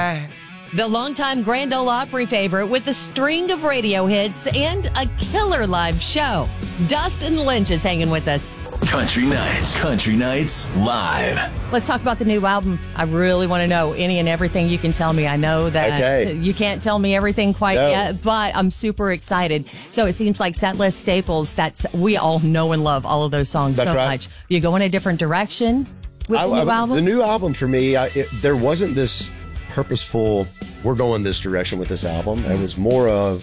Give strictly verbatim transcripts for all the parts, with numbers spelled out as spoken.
right. The longtime Grand Ole Opry favorite with a string of radio hits and a killer live show. Dustin Lynch is hanging with us. Country Nights. Country Nights Live. Let's talk about the new album. I really want to know any and everything you can tell me. I know that okay. you can't tell me everything quite no. yet, but I'm super excited. So it seems like Setlist staples, that's we all know and love all of those songs that's so right. much. You go in a different direction with I, the new I, album? The new album for me, I, it, there wasn't this purposeful, we're going this direction with this album. It was more of,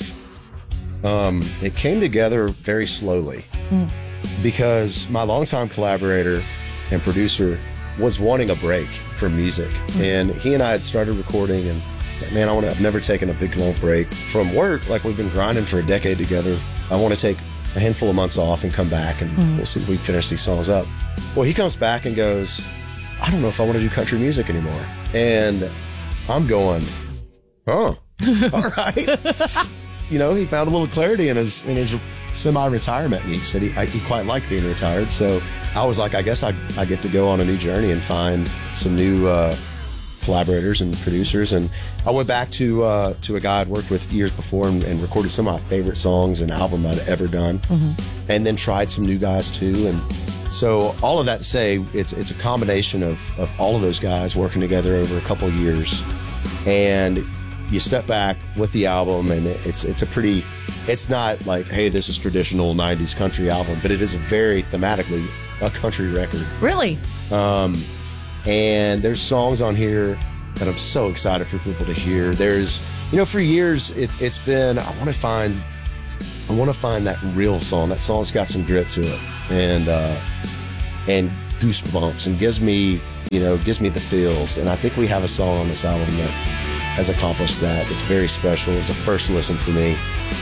um, it came together very slowly mm. because my longtime collaborator and producer was wanting a break from music. Mm. And he and I had started recording and man, I want to, I've never taken a big long break from work. Like we've been grinding for a decade together. I want to take a handful of months off and come back and mm. we'll see if we finish these songs up. Well, he comes back and goes, I don't know if I want to do country music anymore. And I'm going, oh, all right. You know, he found a little clarity in his in his semi-retirement, and he said he, I, he quite liked being retired. So I was like, I guess I, I get to go on a new journey and find some new uh, collaborators and producers. And I went back to uh, to a guy I'd worked with years before and, and recorded some of my favorite songs and album I'd ever done, mm-hmm. and then tried some new guys too. And so all of that to say, it's it's a combination of, of all of those guys working together over a couple of years. And you step back with the album and it's it's a pretty, it's not like, hey, this is traditional nineties country album, but it is a very thematically a country record. Really? Um, and there's songs on here that I'm so excited for people to hear. There's, you know, for years it's it's been, I want to find, I want to find that real song. That song's got some grit to it. And uh, and goosebumps and gives me, you know, gives me the feels. And I think we have a song on this album that has accomplished that. It's very special. It was a first listen for me.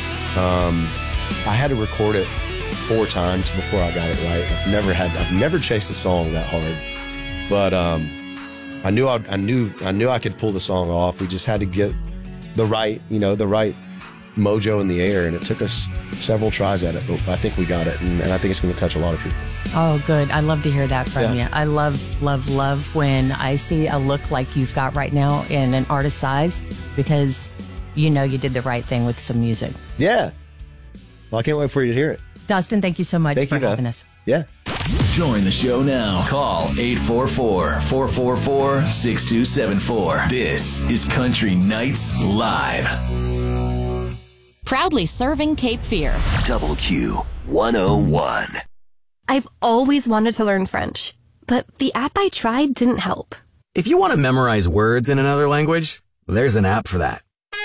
Um, I had to record it four times before I got it right. I've never had, I've never chased a song that hard. But um, I knew I, I knew I knew I could pull the song off. We just had to get the right, you know, the right mojo in the air, and it took us several tries at it, but I think we got it, and, and I think it's going to touch a lot of people. Oh, good. I love to hear that from yeah. you. I love, love, love when I see a look like you've got right now in an artist's eyes, because you know you did the right thing with some music. Yeah. Well, I can't wait for you to hear it. Dustin, thank you so much thank for you, having Beth. us. Yeah. Join the show now. Call eight four four, four four four, six two seven four. This is Country Nights Live. Proudly serving Cape Fear. Double Q one oh one. I've always wanted to learn French, but the app I tried didn't help. If you want to memorize words in another language, there's an app for that.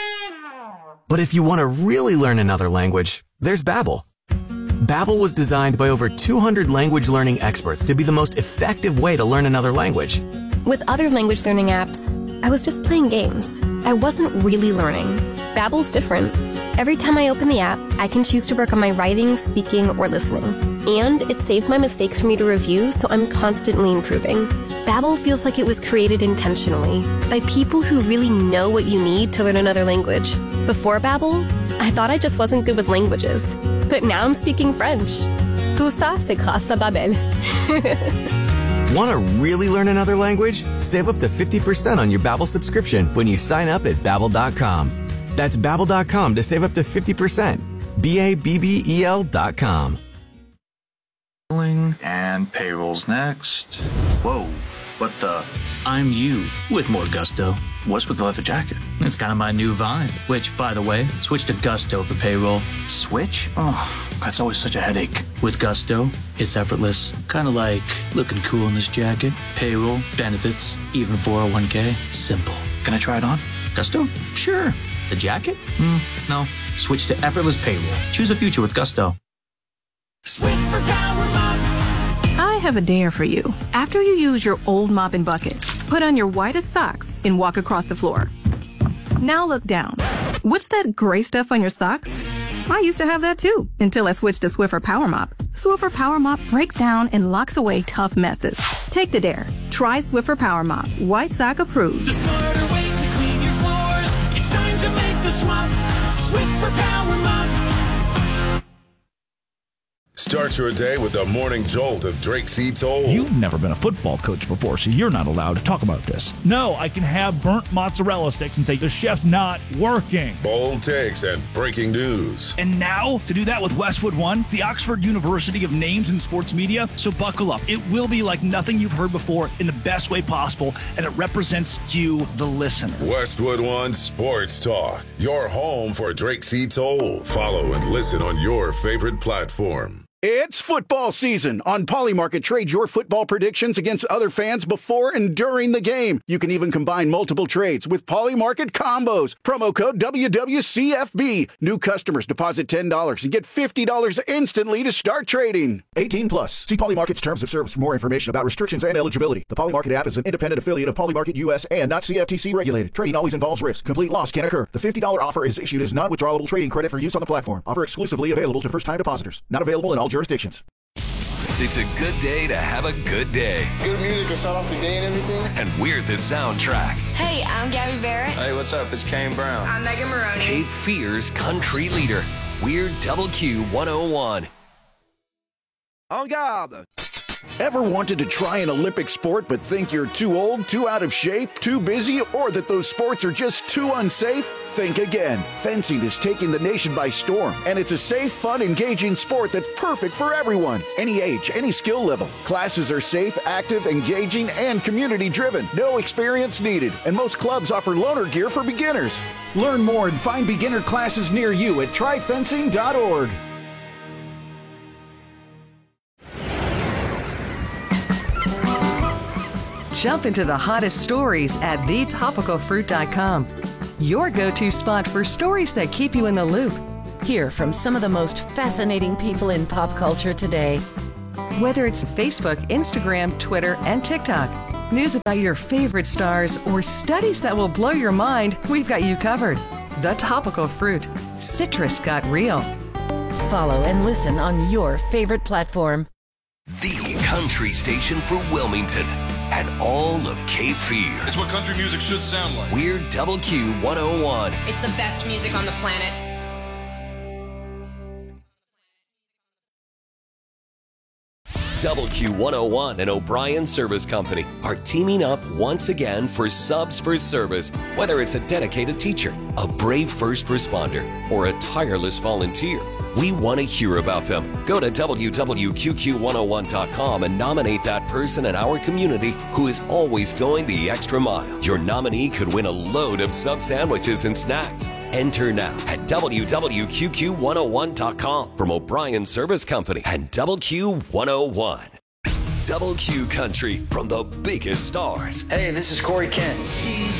But if you want to really learn another language, there's Babbel. Babbel was designed by over two hundred language learning experts to be the most effective way to learn another language. With other language learning apps, I was just playing games. I wasn't really learning. Babbel's different. Every time I open the app, I can choose to work on my writing, speaking, or listening. And it saves my mistakes for me to review, so I'm constantly improving. Babbel feels like it was created intentionally by people who really know what you need to learn another language. Before Babbel, I thought I just wasn't good with languages. But now I'm speaking French. Tout ça, c'est grâce à Babbel. Want to really learn another language? Save up to fifty percent on your Babbel subscription when you sign up at Babbel dot com. That's Babbel dot com to save up to fifty percent. B A B B E L dot com. And payrolls next. Whoa, what the? I'm you with more gusto. What's with the leather jacket? It's kind of my new vibe. Which, by the way, switch to Gusto for payroll. Switch? Oh, that's always such a headache. With Gusto, it's effortless. Kind of like looking cool in this jacket. Payroll, benefits, even four oh one k. Simple. Can I try it on? Gusto? Sure. The jacket? Mm, no. Switch to effortless payroll. Choose a future with Gusto. Switch for Power Mop. I have a dare for you. After you use your old mop and bucket, put on your whitest socks and walk across the floor. Now look down. What's that gray stuff on your socks? I used to have that too, until I switched to Swiffer Power Mop. Swiffer Power Mop breaks down and locks away tough messes. Take the dare. Try Swiffer Power Mop. White sock approved. The smarter way to clean your floors. It's time to make the swap. Swiffer Power Mop. Start your day with the morning jolt of Drake C. Toll. You've never been a football coach before, so you're not allowed to talk about this. No, I can have burnt mozzarella sticks and say the chef's not working. Bold takes and breaking news. And now, to do that with Westwood One, the Oxford University of Names in Sports Media. So buckle up. It will be like nothing you've heard before in the best way possible, and it represents you, the listener. Westwood One Sports Talk, your home for Drake C. Toll. Follow and listen on your favorite platform. It's football season. On Polymarket, trade your football predictions against other fans before and during the game. You can even combine multiple trades with Polymarket combos. Promo code W W C F B. New customers deposit ten dollars and get fifty dollars instantly to start trading. eighteen plus. See Polymarket's terms of service for more information about restrictions and eligibility. The Polymarket app is an independent affiliate of Polymarket U S and not C F T C regulated. Trading always involves risk. Complete loss can occur. The fifty dollars offer is issued as non-withdrawable trading credit for use on the platform. Offer exclusively available to first-time depositors. Not available in all jurisdictions. It's a good day to have a good day. Good music to start off the day and everything. And we're the soundtrack. Hey, I'm Gabby Barrett. Hey, what's up? It's Kane Brown. I'm Megan Maroney. Cape Fear's country leader. We're Double Q one oh one. En garde. Ever wanted to try an Olympic sport but think you're too old, too out of shape, too busy, or that those sports are just too unsafe? Think again. Fencing is taking the nation by storm, and it's a safe, fun, engaging sport that's perfect for everyone. Any age, any skill level. Classes are safe, active, engaging, and community-driven. No experience needed, and most clubs offer loaner gear for beginners. Learn more and find beginner classes near you at try fencing dot org. Jump into the hottest stories at the topical fruit dot com. Your go-to spot for stories that keep you in the loop. Hear from some of the most fascinating people in pop culture today. Whether it's Facebook, Instagram, Twitter, and TikTok, news about your favorite stars, or studies that will blow your mind, we've got you covered. The Topical Fruit. Citrus got real. Follow and listen on your favorite platform. The country station for Wilmington and all of Cape Fear. It's what country music should sound like. We're Double Q one oh one. It's the best music on the planet. Double Q one oh one and O'Brien Service Company are teaming up once again for Subs for Service. Whether it's a dedicated teacher, a brave first responder, or a tireless volunteer, we want to hear about them. Go to W W Q Q one oh one dot com and nominate that person in our community who is always going the extra mile. Your nominee could win a load of sub sandwiches and snacks. Enter now at W W Q Q one oh one dot com from O'Brien Service Company and Double Q one oh one. Double Q Country from the biggest stars. Hey, this is Corey Kent.